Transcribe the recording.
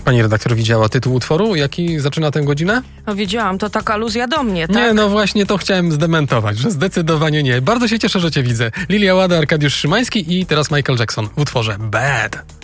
Pani redaktor widziała tytuł utworu, jaki zaczyna tę godzinę? No widziałam, to taka aluzja do mnie, tak? Nie, no właśnie to chciałem zdementować, że zdecydowanie nie. Bardzo się cieszę, że cię widzę. Lilia Łada, Arkadiusz Szymański i teraz Michael Jackson w utworze Bad.